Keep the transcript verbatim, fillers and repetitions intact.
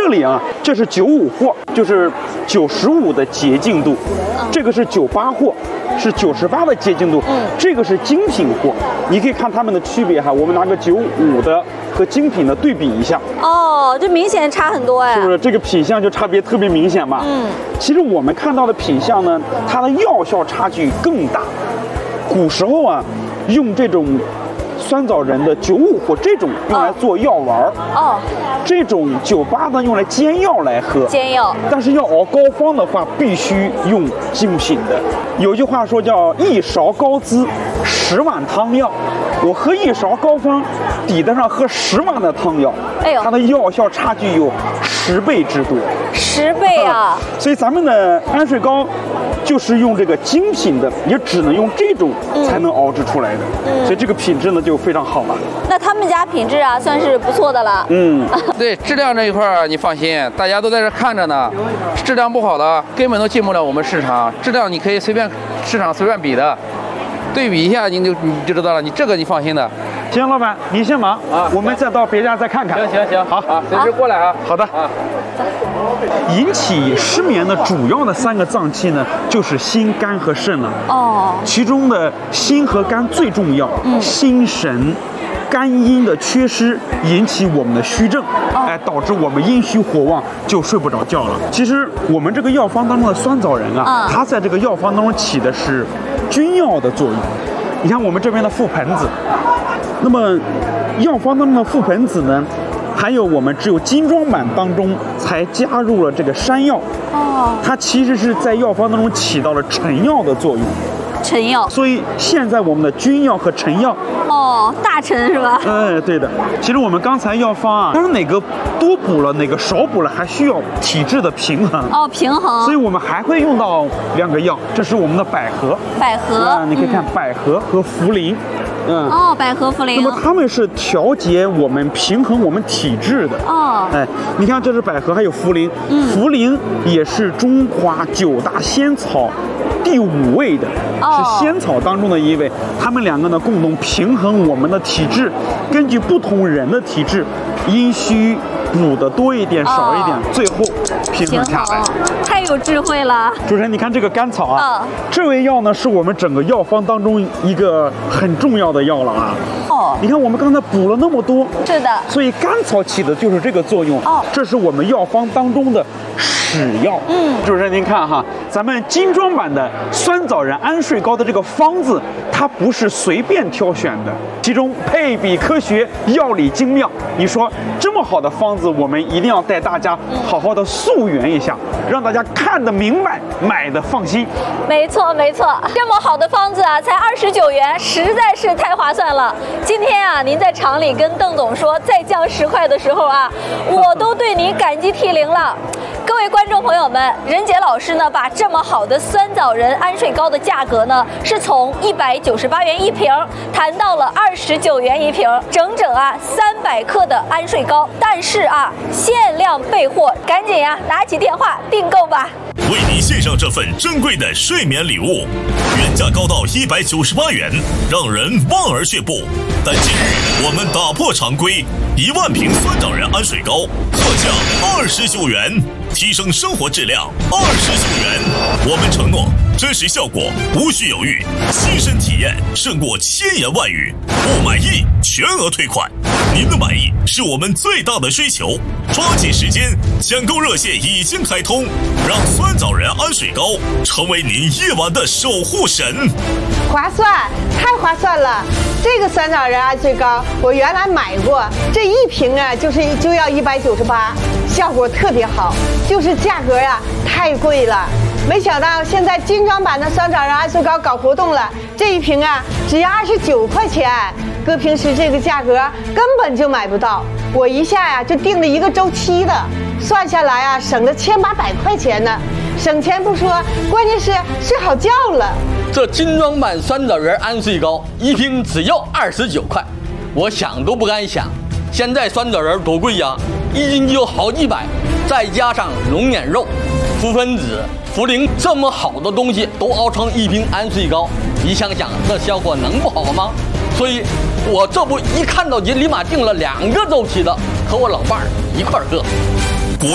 这里啊，这是九五货，就是九十五的洁净度，这个是九八货，是九十八的洁净度， 嗯， 这个是精品货。你可以看它们的区别哈，我们拿个九五的和精品的对比一下。 哦，这明显差很多哎， 是不是？这个品相就差别特别明显嘛？ 嗯， 其实我们看到的品相呢，它的药效差距更大。古时候啊，用这种酸枣仁的九五或这种用来做药丸儿， 哦， 这种九八呢用来煎药来喝， 煎药。 但是要熬膏方的话，必须用精品的。有句话说叫一勺膏滋，十碗汤药。我喝一勺膏方，抵得上喝十碗的汤药。 哎呦， 它的药效差距有十倍之多。 十倍啊！ 所以咱们的安睡膏就是用这个精品的，也只能用这种才能熬制出来的。嗯，所以这个品质呢就非常好了。 那他们家品质啊算是不错的了。 嗯， 对质量这一块儿你放心，大家都在这看着呢，质量不好的根本都进不了我们市场。质量你可以随便市场随便比的，对比一下你就你就知道了。你这个你放心的。 行，老板你先忙啊，我们再到别家再看看。 行行行， 好啊，随时过来啊。 好的啊。 引起失眠的主要的三个脏器呢，就是心、肝和肾了。 哦， 其中的心和肝最重要。嗯，心神。肝阴的缺失引起我们的虚症，哎，导致我们阴虚火旺，就睡不着觉了。其实我们这个药方当中的酸枣仁啊，它在这个药方当中起的是君药的作用。你看我们这边的覆盆子，那么药方当中的覆盆子呢，还有我们只有精装版当中才加入了这个山药，哦，它其实是在药方当中起到了臣药的作用。 臣药， 所以现在我们的君药和臣药， 哦，大臣是吧？ 哎，对的。其实我们刚才药方啊，它是哪个多补了，哪个少补了，还需要体质的平衡。 哦，平衡。 所以我们还会用到两个药，这是我们的百合。 百合， 啊，你可以看百合和茯苓。嗯， 哦，百合茯苓。 那么它们是调节我们、平衡我们体质的。 哦， 哎，你看这是百合，还有茯苓。嗯，茯苓也是中华九大仙草第五位的， 哦， 是仙草当中的一位。它们两个呢，共同平衡我们的体质，根据不同人的体质，阴虚补的多一点、少一点，哦，最后平衡下来。 太有智慧了。 主持人，你看这个甘草啊， 哦， 这味药呢是我们整个药方当中一个很重要的药了啊。 哦， 你看我们刚才补了那么多， 是的， 所以甘草起的就是这个作用。 哦， 这是我们药方当中的使药。嗯，主持人您看哈，咱们精装版的酸枣仁安睡膏的这个方子，它不是随便挑选的，其中配比科学，药理精妙。你说这么好的方子，我们一定要带大家好好的溯源一下，让大家看得明白，买的放心。 没错没错，这么好的方子啊，才二十九元，实在是太划算了。今天啊，您在厂里跟邓总说再降十块的时候啊，我都对您感激涕零了。各位观众朋友们，任杰老师呢，把这么好的酸枣仁安睡膏的价格呢，是从一百九十八元一瓶谈到了二十九元一瓶，整整啊三百克的安睡膏。但是啊，限量备货，赶紧呀、啊，拿起电话订购吧。 为您献上这份珍贵的睡眠礼物，原价高到一百九十八元，让人望而却步。但今日我们打破常规，一万瓶酸枣仁安睡膏特价二十九元，提升生活质量二十九元。我们承诺真实效果无需犹豫，亲身体验胜过千言万语。不满意全额退款，您的满意是我们最大的追求。抓紧时间，抢购热线已经开通，让酸枣仁安睡膏成为您夜晚的守护神。 划算，太划算了！这个酸枣仁安睡膏我原来买过，这一瓶啊就是就要一百九十八，效果特别好，就是价格啊太贵了。没想到现在精装版的酸枣仁安睡膏搞活动了，这一瓶啊只要二十九块钱，搁平时这个价格根本就买不到。我一下呀、啊、就订了一个周期的，算下来啊省了千八百块钱呢。省钱不说，关键是睡好觉了。 这精装版酸枣仁安睡膏一瓶只要二十九块，我想都不敢想。现在酸枣仁多贵呀，一斤就好几百，再加上龙眼肉、覆盆子、茯苓这么好的东西都熬成一瓶安睡膏，你想想这效果能不好吗？所以我这不一看到就立马订了两个周期的，和我老伴儿一块儿喝。